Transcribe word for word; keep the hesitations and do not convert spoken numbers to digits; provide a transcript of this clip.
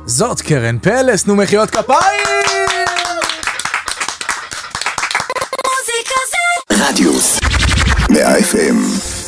זאת קרן פלס, נו מחיאות כפיים! רדיוס מאה אף אם